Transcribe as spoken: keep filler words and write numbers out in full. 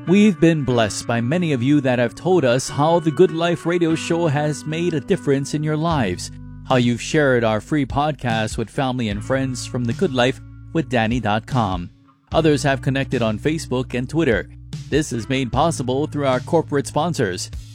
We've been blessed by many of you that have told us how the Good Life radio show has made a difference in your lives, how you've shared our free podcast with family and friends from the good life with danny dot com. Others have connected on Facebook and Twitter. This is made possible through our corporate sponsors.